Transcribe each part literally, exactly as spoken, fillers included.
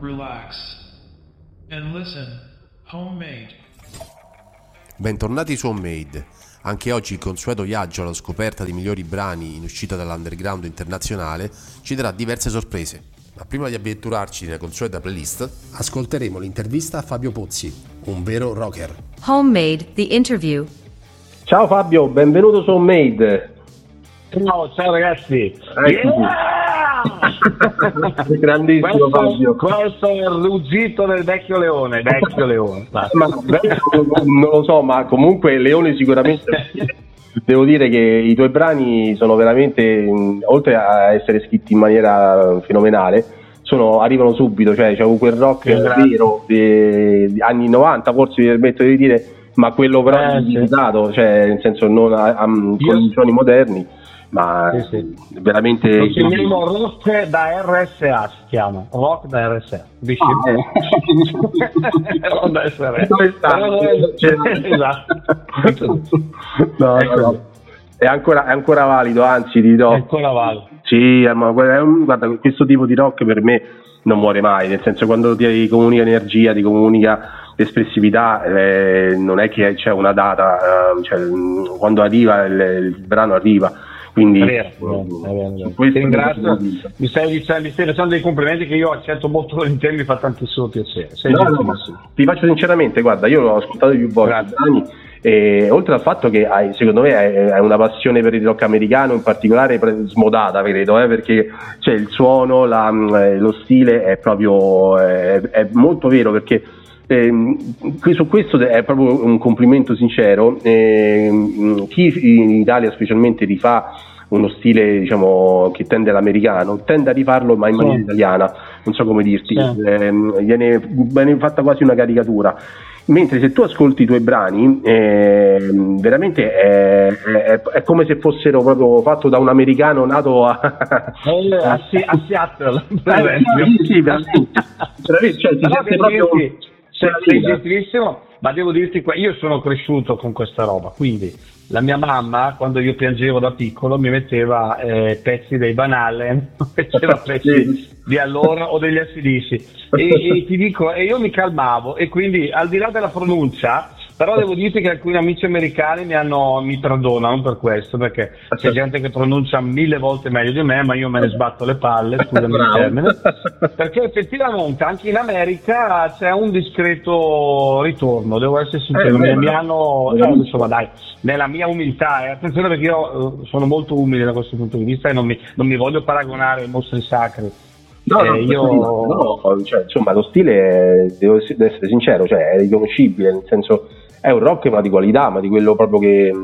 relax, and listen. Homemade. Bentornati su Homemade. Anche oggi il consueto viaggio alla scoperta dei migliori brani in uscita dall'underground internazionale ci darà diverse sorprese. Ma prima di avventurarci nella consueta playlist, ascolteremo l'intervista a Fabio Pozzi, un vero rocker. Homemade, the interview. Ciao Fabio, benvenuto su Homemade. Ciao, ciao ragazzi. Grandissimo questo, Fabio. Questo è il ruggito del vecchio leone, vecchio leone. Ma, non lo so, ma comunque Leone sicuramente. Devo dire che i tuoi brani sono veramente, oltre a essere scritti in maniera fenomenale, sono, arrivano subito, cioè c'è quel rock vero degli anni novanta, forse mi permetto di dire, ma quello però eh, utilizzato, sì. Cioè nel senso non a, a, con i suoni moderni, ma sì, sì. Veramente lo chiamiamo rock da R S A, si chiama rock da R S A. Ah, eh. Non da essere dove sta? Esatto. No, no, no. È ancora, è ancora valido, anzi ti do. È ancora valido. Sì, ma guarda, questo tipo di rock per me non muore mai, nel senso quando ti comunica energia, ti comunica espressività, eh, non è che c'è una data, eh, cioè, quando arriva il, il brano arriva. Quindi è vero, è vero, è vero. Ti ringrazio, mi stai dicendo, mi stai facendo dei complimenti che io accetto molto volentieri, mi fa tantissimo piacere. Sei no, no, ti faccio sinceramente, guarda, io l'ho ascoltato più volte anni, e oltre al fatto che hai, secondo me hai una passione per il rock americano, in particolare smodata, credo, eh, perché cioè, il suono, la, lo stile è proprio è, è molto vero, perché Eh, su questo è proprio un complimento sincero. Eh, chi in Italia specialmente rifà uno stile, diciamo, che tende all'americano, tende a rifarlo ma in maniera sì. italiana, non so come dirti, sì. eh, viene, viene fatta quasi una caricatura, mentre se tu ascolti i tuoi brani eh, veramente è, è, è come se fossero proprio fatto da un americano nato a, eh, a, a Seattle. Eh, sì, veramente. Cioè, ti sente proprio sei gentilissimo, ma devo dirti, io sono cresciuto con questa roba, quindi la mia mamma quando io piangevo da piccolo mi metteva eh, pezzi dei Van Halen, metteva pezzi di allora o degli A C D C e, e ti dico, e io mi calmavo, e quindi al di là della pronuncia, però devo dirti che alcuni amici americani mi hanno mi perdonano per questo, perché c'è gente che pronuncia mille volte meglio di me, ma io me ne sbatto le palle, scusami il termine, perché effettivamente anche in America c'è un discreto ritorno, devo essere sincero, eh, mi hanno, eh, insomma dai, nella mia umiltà, eh, attenzione perché io eh, sono molto umile da questo punto di vista e non mi, non mi voglio paragonare ai mostri sacri. No, no, eh, io... no, cioè, insomma, lo stile, è, devo essere sincero, cioè, è riconoscibile, nel senso è un rock ma di qualità, ma di quello proprio che,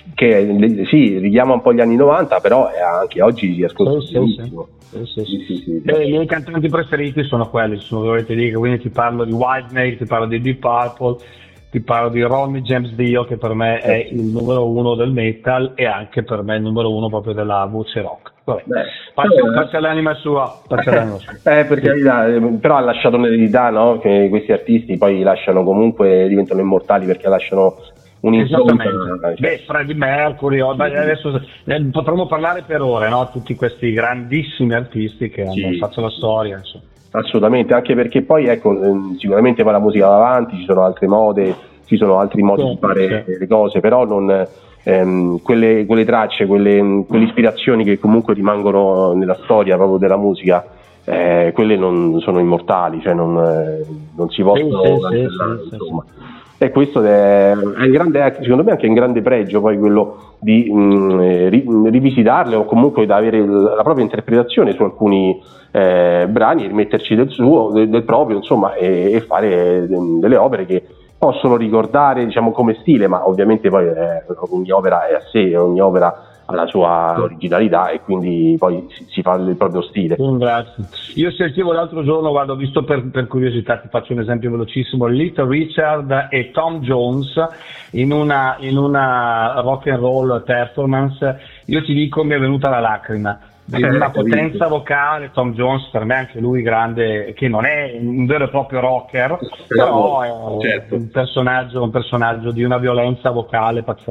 che sì, richiama un po' gli anni novanta, però è anche oggi si ascolta sì, benissimo. Sì, sì, sì. Sì, sì, sì. Eh, I miei cantanti preferiti sono quelli, sono, dovete dire, quindi ti parlo di Whitesnake, ti parlo di Deep Purple, ti parlo di Ronnie James Dio, che per me è il numero uno del metal e anche per me il numero uno proprio della voce rock. Vabbè, faccio, faccio l'anima sua, faccio l'anima sua. Eh, per carità, però ha lasciato un'eredità, no? Che questi artisti poi lasciano comunque, diventano immortali perché lasciano un'impronta. Esattamente. Beh, Freddie Mercury, adesso potremmo parlare per ore, no? Tutti questi grandissimi artisti che sì. hanno fatto la storia, insomma. Assolutamente, anche perché poi ecco, sicuramente poi la musica va avanti, ci sono altre mode, ci sono altri modi sì, di fare sì. le cose, però non ehm, quelle, quelle tracce, quelle, quelle ispirazioni che comunque rimangono nella storia proprio della musica, eh, quelle non sono immortali, cioè non, eh, non si possono sì, cancellare, sì, insomma. Sì, sì. E questo è, è un grande, secondo me anche un grande pregio poi quello di mh, ri, rivisitarle o comunque da avere la propria interpretazione su alcuni eh, brani, rimetterci del suo, del, del proprio, insomma, e, e fare delle opere che possono ricordare, diciamo, come stile, ma ovviamente poi eh, ogni opera è a sé, ogni opera ha la sua originalità e quindi poi si, si fa il proprio stile. Grazie. Io sentivo l'altro giorno, guarda, visto per, per curiosità, ti faccio un esempio velocissimo, Little Richard e Tom Jones in una, in una rock and roll performance, io ti dico mi è venuta la lacrima. Una potenza vocale, Tom Jones per me anche lui grande, che non è un vero e proprio rocker, però è certo. un personaggio un personaggio di una violenza vocale pazzesca.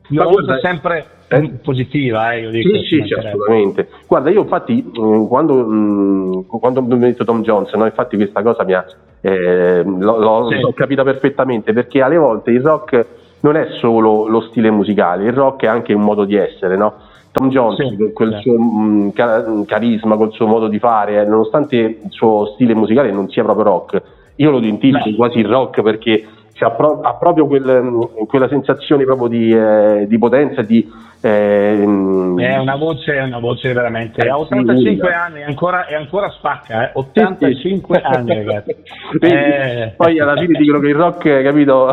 violenza sempre eh? positiva, eh, io dico. Sì, sì, assolutamente. Guarda, io infatti quando, mh, quando mi ho detto Tom Jones, no, infatti questa cosa mi ha eh, l'ho, l'ho, sì. l'ho capita perfettamente, perché alle volte il rock non è solo lo stile musicale, il rock è anche un modo di essere, no? Tom Jones, sì, con quel sì. suo mh, carisma, col suo modo di fare, eh, nonostante il suo stile musicale non sia proprio rock, io lo identifico no. quasi il rock, perché ha, pro- ha proprio quel, quella sensazione proprio di, eh, di potenza, di eh, è una voce, è una voce veramente, ha ottantacinque anni, è ancora, è ancora spacca, eh? ottantacinque anni, ragazzi. eh, poi alla fine dicono che il rock, capito,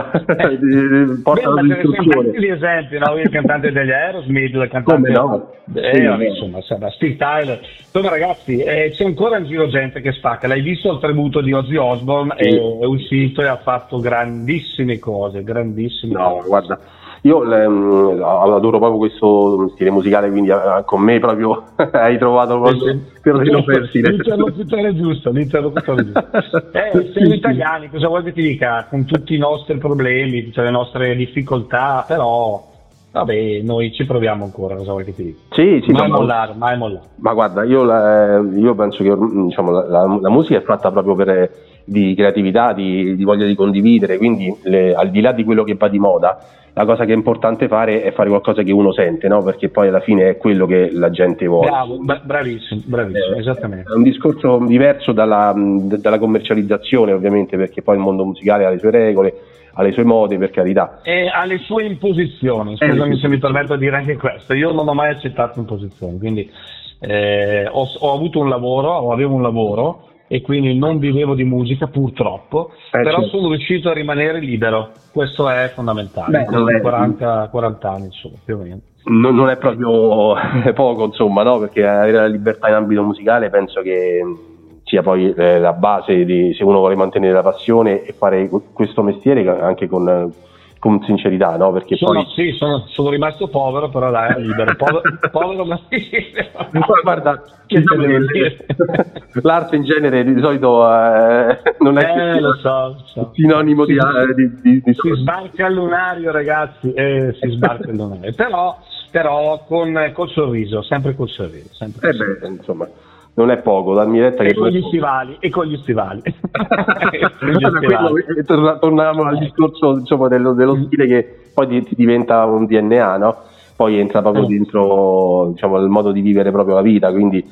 porta alla distruzione. Beh, ma esempi, no? Il cantante degli Aerosmith, il cantante, no? eh, sì, vabbè, insomma, Steve Tyler. Insomma, ragazzi, eh, c'è ancora in giro gente che spacca. L'hai visto il tributo di Ozzy Osbourne? Sì. È, è uscito e ha fatto grandissime cose, grandissime no, cose. Guarda, io le, adoro proprio questo stile musicale, quindi eh, con me proprio hai trovato proprio terreno fertile. L'interlocutore giusto, l'interlocutore giusto. Eh, siamo italiani, cosa vuoi che ti dica? Con tutti i nostri problemi, cioè le nostre difficoltà, però vabbè, noi ci proviamo ancora, cosa vuoi che ti dica? Sì, sì, mai no, mollare, mai mollare. Ma guarda, io, la, io penso che diciamo, la, la, la musica è fatta proprio per, di creatività, di, di voglia di condividere, quindi le, al di là di quello che va di moda, la cosa che è importante fare è fare qualcosa che uno sente, no? Perché poi alla fine è quello che la gente vuole. Bravo, bravissimo, bravissimo, eh, esattamente. È un discorso diverso dalla, dalla commercializzazione, ovviamente, perché poi il mondo musicale ha le sue regole, ha le sue mode, per carità. E ha le sue imposizioni, scusami eh, se mi permetto di dire anche questo. Io non ho mai accettato imposizioni, quindi eh, ho, ho avuto un lavoro, o avevo un lavoro, e quindi non vivevo di musica purtroppo, eh, però certo. sono riuscito a rimanere libero, questo è fondamentale. Beh, quaranta, quaranta anni insomma, più o meno. Non, non è proprio poco, insomma, no? Perché avere la libertà in ambito musicale penso che sia poi eh, la base di, se uno vuole mantenere la passione e fare questo mestiere anche con, con sincerità, no? Perché sono, poi sì, sono, sono rimasto povero, però dai, libero, povero, povero ma poi, guarda, diciamo che l'arte in genere di solito eh, non è eh, lo so, so. sinonimo si, di, di, di si sbarca il lunario, ragazzi, eh, si sbarca il lunario, però, però con col sorriso, sempre col sorriso, sempre col eh sorriso. Beh, insomma, non è poco, dammi retta e che con gli stivali e con gli stivali, con gli stivali. Quello, torniamo al discorso, insomma, dello, dello stile che poi ti, ti diventa un D N A, no? Poi entra proprio dentro, diciamo, il modo di vivere proprio la vita, quindi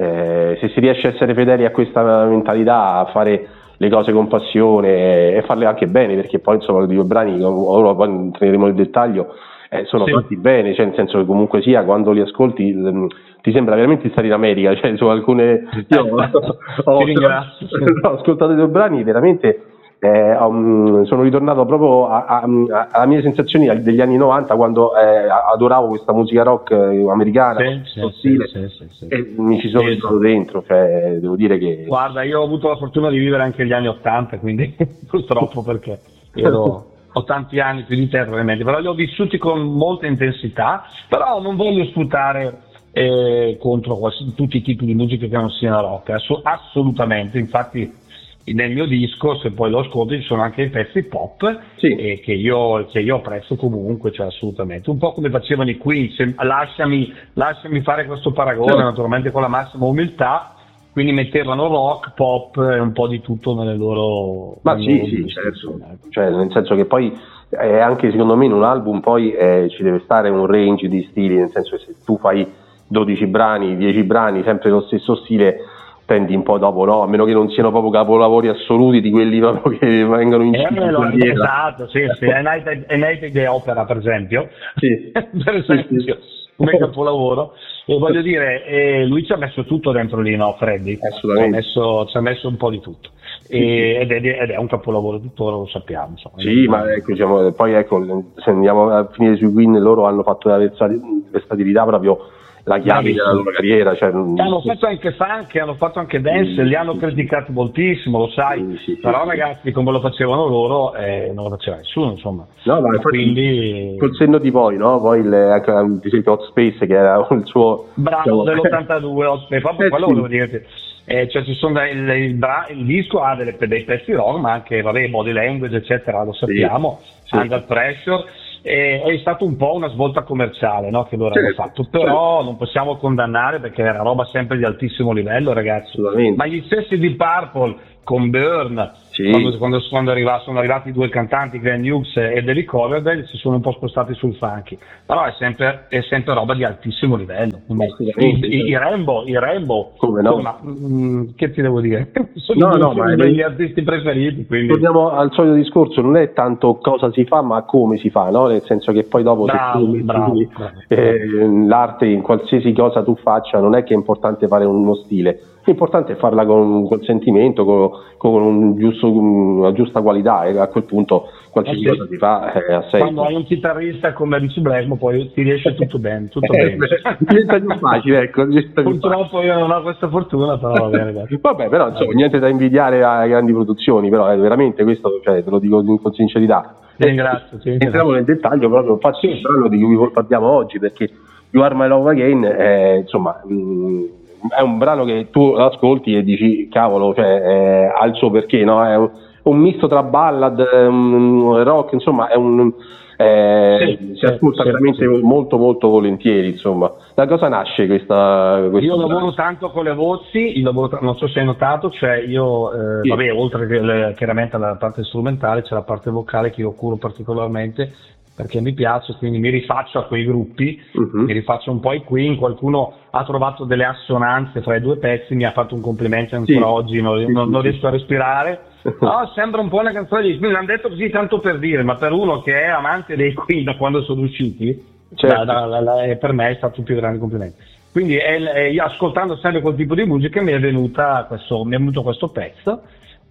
eh, se si riesce a essere fedeli a questa mentalità, a fare le cose con passione e farle anche bene, perché poi insomma i due brani, ora poi entreremo nel dettaglio, eh, sono sì. fatti bene, cioè nel senso che comunque sia, quando li ascolti l- ti sembra veramente di stare in America, cioè su alcune io ho, ho, ho ascoltato i due brani veramente eh, um, sono ritornato proprio a, a, a, alla mia sensazioni degli anni novanta, quando eh, adoravo questa musica rock americana, sì, questo sì, stile, sì, sì, sì. e mi ci sono sì, ritrovato sì. dentro, cioè devo dire che guarda, io ho avuto la fortuna di vivere anche gli anni ottanta, quindi purtroppo, perché ero ho tanti anni più di te probabilmente, però li ho vissuti con molta intensità, però non voglio sputare eh, contro quasi, tutti i tipi di musica che non siano rock, ass- assolutamente, infatti nel mio disco, se poi lo ascolti, ci sono anche i pezzi pop sì. eh, che, io, che io apprezzo comunque, cioè assolutamente, un po' come facevano i Queen, se, lasciami, lasciami fare questo paragone, sì. naturalmente con la massima umiltà, quindi mettevano rock, pop e un po' di tutto nelle loro... Ma sì, loro sì, certo. Cioè, nel senso che poi eh, anche secondo me in un album poi eh, ci deve stare un range di stili, nel senso che se tu fai dodici brani, dieci brani, sempre lo stesso stile, tendi un po' dopo, no? A meno che non siano proprio capolavori assoluti di quelli proprio che vengono in eh, esatto, sì, sì. A Night, A Night the Opera, per esempio, sì. per esempio, sì, sì. Come capolavoro. E voglio dire, eh, lui ci ha messo tutto dentro lì, no, Freddy? Assolutamente. Ci ha messo, ci ha messo un po' di tutto. E, ed, è, ed è un capolavoro tuttora, lo sappiamo. Insomma. Sì, ma ecco, diciamo, poi ecco, se andiamo a finire sui Queen, loro hanno fatto la versatilità proprio la chiave della loro carriera, cioè, hanno fatto anche funk, hanno fatto anche dance, sì, li hanno sì, criticato moltissimo, lo sai, sì, sì, però sì, ragazzi, come lo facevano loro, eh, non lo faceva nessuno, insomma. No, ma quindi col senno di poi, no? Poi il, anche ad esempio Hot Space, che era il suo bravo, diciamo... dell'ottantadue, Hot Space, proprio eh, quello sì. volevo dirti. Eh, cioè ci sono il, il, il, il disco ha delle, dei pezzi rock, ma anche vabbè, Body Language, eccetera, lo sappiamo, sì, sì. Under Pressure. è, è stato un po' una svolta commerciale, no? Che loro certo, hanno fatto, però certo. non possiamo condannare perché era roba sempre di altissimo livello, ragazzi. Ma gli stessi di Purple con Burn, sì. quando, quando, quando arriva, sono arrivati i due cantanti, Glenn Hughes e David Coverdale, si sono un po' spostati sul funky, però è sempre, è sempre roba di altissimo livello. I, i, i Rainbow, i Rainbow come no? Insomma, mh, che ti devo dire? Sono no, no, ma i miei artisti preferiti. Quindi. Torniamo al solito discorso, non è tanto cosa si fa, ma come si fa, no? Nel senso che poi dopo bravo, se tu bravo, metti, bravo, eh, l'arte in qualsiasi cosa tu faccia, non è che è importante fare uno stile. L'importante è farla con col sentimento, con, con un giusto, una giusta qualità, e a quel punto qualsiasi okay. cosa si fa eh, ha senso. Quando hai un chitarrista come Richie Blackmore poi ti riesce tutto bene, tutto eh, bene. Diventa più facile, ecco. Purtroppo io non ho questa fortuna, però va bene. Dai. Vabbè, però insomma, niente da invidiare alle grandi produzioni, però è veramente questo, cioè, te lo dico con sincerità. Ti ringrazio. Ti Entriamo nel dettaglio proprio faccio il brano di cui parliamo oggi, perché You Are My Love Again è, insomma, mh, è un brano che tu ascolti e dici cavolo, cioè eh, ha il suo perché, no? È un, un misto tra ballad, um, rock, insomma è un eh, sì, si ascolta sì, veramente sì. molto molto volentieri, insomma. Da cosa nasce questa, questa io lavoro tanto con le voci, io lavoro, non so se hai notato, cioè io eh, sì. vabbè, oltre che le, chiaramente alla parte strumentale c'è la parte vocale che io curo particolarmente perché mi piace, quindi mi rifaccio a quei gruppi, uh-huh. mi rifaccio un po' ai Queen, qualcuno ha trovato delle assonanze fra i due pezzi, mi ha fatto un complimento ancora sì. oggi, non, sì, non, sì, non riesco sì. a respirare, no, sembra un po' una canzone di Queen, l'hanno detto così tanto per dire, ma per uno che è amante dei Queen da quando sono usciti, certo. da, da, da, da, per me è stato un più grande complimento. Quindi è, è, io ascoltando sempre quel tipo di musica mi è venuta questo, mi è venuto questo pezzo,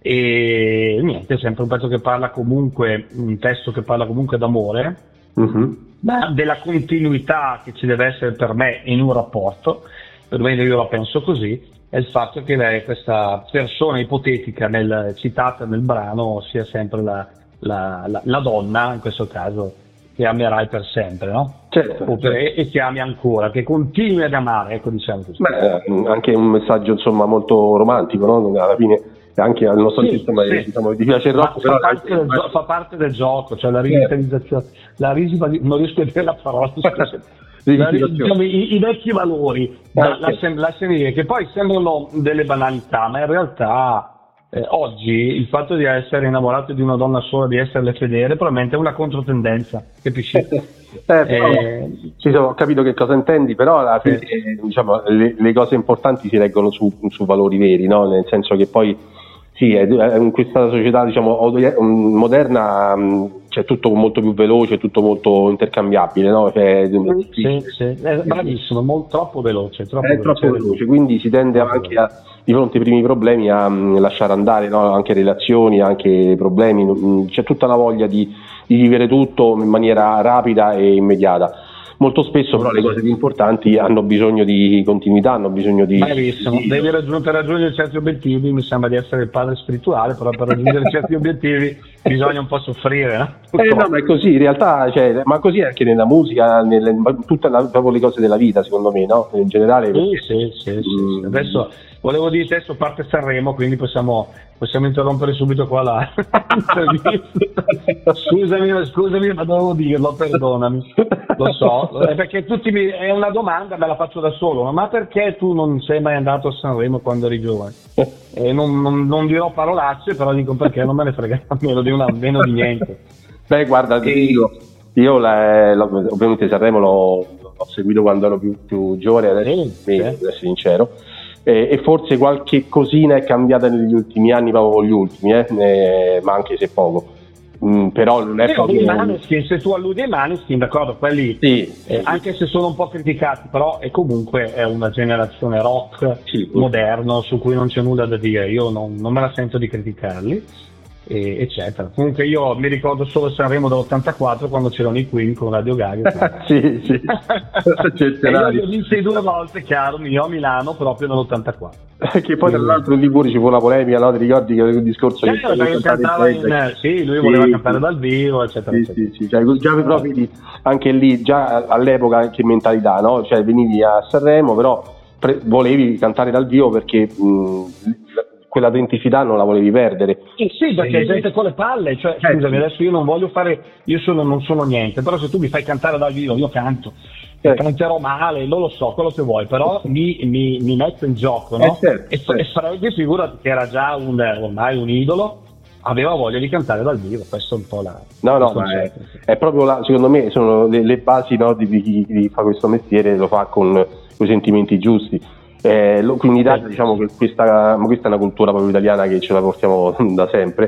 e niente, è sempre un pezzo che parla comunque, un testo che parla comunque d'amore, uh-huh. ma della continuità che ci deve essere per me in un rapporto, perlomeno io la penso così, è il fatto che lei, questa persona ipotetica nel, citata nel brano sia sempre la, la, la, la donna, in questo caso, che amerai per sempre, no? Certo, o per, certo. E che ami ancora, che continui ad amare, ecco, diciamo così. Beh, anche un messaggio insomma molto romantico, no? Alla fine anche al nostro sì, sistema sì. diciamo, di piace il rock, però fa parte, del gio- fa parte del gioco, cioè la rivitalizzazione, la risipa, non riesco a dire la parola, la, diciamo, i, i vecchi valori, la, la, la serie, che poi sembrano delle banalità, ma in realtà eh, oggi il fatto di essere innamorato di una donna sola, di esserle fedele, probabilmente è una controtendenza, capisci? Eh, però, eh, ci sono, ho capito che cosa intendi, però alla fine eh, diciamo, le, le cose importanti si reggono su, su valori veri, no? Nel senso che poi sì, è, è in questa società diciamo moderna c'è tutto molto più veloce, tutto molto intercambiabile, no? Cioè, sì, sì, è bravissimo, molto, troppo veloce, troppo è veloce. troppo veloce, quindi si tende anche a, di fronte ai primi problemi a um, lasciare andare, no? Anche relazioni, anche problemi, um, c'è tutta la voglia di, di vivere tutto in maniera rapida e immediata. Molto spesso però le cose più importanti hanno bisogno di continuità, hanno bisogno di... Bravissimo, di... Devi raggiungere, per raggiungere certi obiettivi, mi sembra di essere il padre spirituale, però per raggiungere certi obiettivi bisogna un po' soffrire, no? Eh no, ma è così, in realtà, cioè, ma così anche nella musica, nelle, tutte la, proprio le cose della vita, secondo me, no? In generale... Sì, perché... sì, sì, mm. sì. Adesso volevo dire, adesso parte Sanremo, quindi possiamo... Possiamo interrompere subito qua la scusami, scusami, ma dovevo dirlo, perdonami. Lo so, è perché tutti mi, è una domanda, me la faccio da solo, ma perché tu non sei mai andato a Sanremo quando eri giovane? E non, non, non dirò parolacce, però dico perché non me ne frega meno di, una, meno di niente. Beh, guarda, e... io, io la, la, ovviamente Sanremo l'ho, l'ho seguito quando ero più, più giovane, adesso sì, devo essere sincero. E forse qualche cosina è cambiata negli ultimi anni, proprio con gli ultimi, eh? Eh, ma anche se poco. Mm, però non è eh, proprio... Maneskin, se tu alludi ai Maneskin, d'accordo, quelli, sì, eh, sì. anche se sono un po' criticati, però è comunque è una generazione rock sì, moderno su cui non c'è nulla da dire, io non, non me la sento di criticarli, e, eccetera. Comunque io mi ricordo solo Sanremo dell'ottantaquattro quando c'erano i Queen con Radio Gaga. sì, sì. E io li ho visti due volte, chiaro, io a Milano proprio nell'ottantaquattro. Che poi tra l'altro lì pure ci fu una polemica, no? Ti ricordi che un discorso sì, che lui cantava in, in, sì, lui voleva sì, cantare dal vivo, eccetera, sì, eccetera. Sì, sì. Cioè, già proprio lì, anche lì, già all'epoca che mentalità, no? Cioè venivi a Sanremo, però pre- volevi cantare dal vivo perché mh, quell'autenticità non la volevi perdere. Eh sì, perché gente con le palle, cioè certo. Scusami, adesso io non voglio fare, io sono, non sono niente, però se tu mi fai cantare dal vivo, io canto, certo. Canterò male, non lo so, quello che vuoi, però mi, mi, mi metto in gioco, no? Eh certo, e, certo. e Freddy, figurati che era già un, ormai un idolo, aveva voglia di cantare dal vivo, questo è un po' la... No, no, ma è, è proprio la, secondo me sono le, le basi, no, di, di chi, chi fa questo mestiere, lo fa con i sentimenti giusti. Eh, lo, quindi in Italia diciamo che questa, questa è una cultura proprio italiana che ce la portiamo da sempre.